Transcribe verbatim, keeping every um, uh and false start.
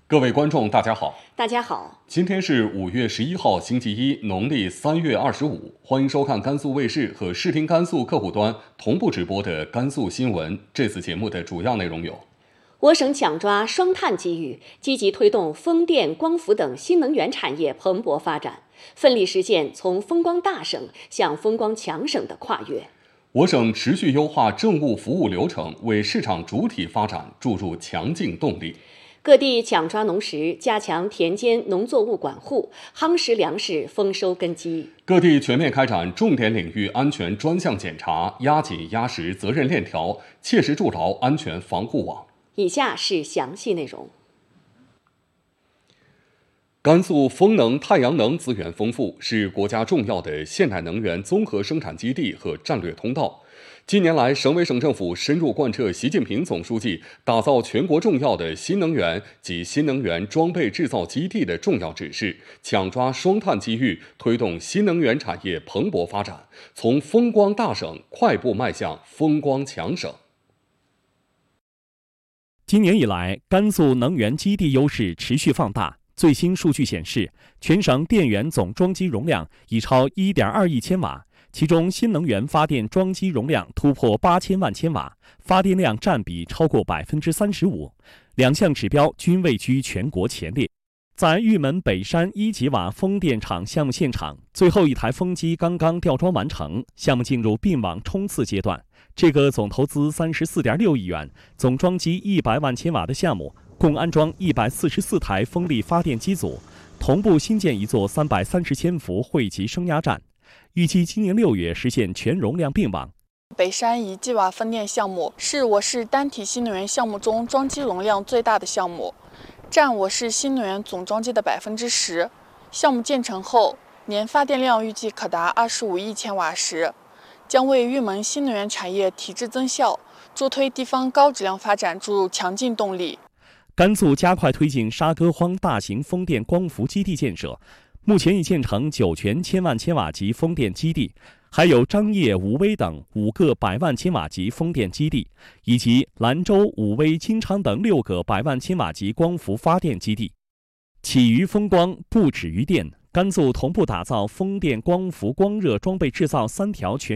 各位观众，大家好。 大家好， 今天是五月十一号，星期一，农历三月二十五。欢迎收看甘肃卫视和视听甘肃客户端同步直播的甘肃新闻。这次节目的主要内容有： 我省抢抓双碳机遇，积极推动风电、光伏等新能源产业蓬勃发展，奋力实现从风光大省向风光强省的跨越。 我省持续优化政务服务流程，为市场主体发展注入强劲动力。 各地抢抓农时，加强田间农作物管护，夯实粮食丰收根基。 各地全面开展重点领域安全专项检查，压紧压实责任链条，切实筑牢安全防护网。 以下是详细内容。 甘肃风能、太阳能资源丰富，是国家重要的现代能源综合生产基地和战略通道。近年来，省委省政府深入贯彻习近平总书记打造全国重要的新能源及新能源装备制造基地的重要指示，抢抓双碳机遇，推动新能源产业蓬勃发展，从风光大省快步迈向风光强省。 今年以来，甘肃能源基地优势持续放大。最新数据显示，全省电源总装机容量已超 一点二亿千瓦，其中新能源发电装机容量突破八千万千瓦，发电量占比超过百分之三十五，两项指标均位居全国前列。在玉门北山一吉瓦风电场项目现场，最后一台风机刚刚吊装完成，项目进入并网冲刺阶段。这个总投资三十四点六亿元、总装机一百万千瓦的项目，共安装一百四十四台风力发电机组，同步新建一座三百三十千伏汇集升压站，预计今年六月实现全容量并网。 北山一吉瓦风电项目是我市单体新能源项目中装机容量最大的项目，占我市新能源总装机的百分之十。项目建成后，年发电量预计可达二十五亿千瓦时，将为玉门新能源产业提质增效、助推地方高质量发展注入强劲动力。 甘肃加快推进沙戈荒大型风电光伏基地建设，目前已建成酒泉千万千瓦级风电基地，还有张掖、武威等五个百万千瓦级风电基地，以及兰州、武威、金昌等六个百万千瓦级光伏发电基地。起于风光，不止于电，甘肃同步打造风电、光伏、光热装备制造三条全